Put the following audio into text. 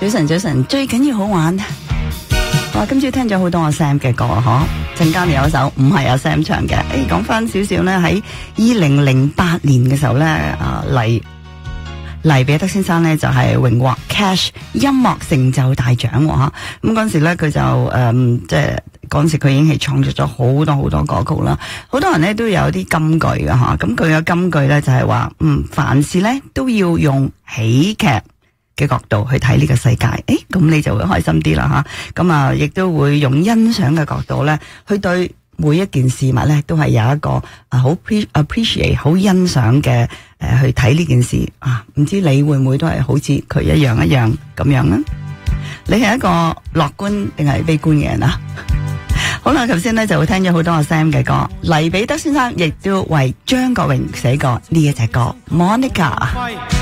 早晨，最緊要好玩。哇，今朝聽咗好多阿 Sam 嘅歌嗬，陣間有一首唔係阿 Sam 唱嘅。講翻少少咧，喺2008年嘅時候咧，黎彼得先生咧就係榮獲 Cash 音樂成就大獎吓。咁嗰陣時咧佢就即係嗰陣時佢已經係創作咗好多歌曲啦。好多人咧都有啲金句嘅吓，咁佢嘅金句咧就係話，凡事咧都要用喜劇嘅角度去睇呢個世界，咁你就會開心啲啦吓。咁亦都會用欣賞嘅角度咧，去對每一件事物咧，都係有一個好 appreciate 好欣賞嘅去睇呢件事啊。唔知你會唔會都係好似佢一樣咁樣呢？你係一個樂觀定係悲觀嘅人啊？好啦，頭先咧就會聽咗好多阿 Sam 嘅歌，黎彼得先生亦都為張國榮寫過呢一隻歌《Monica》。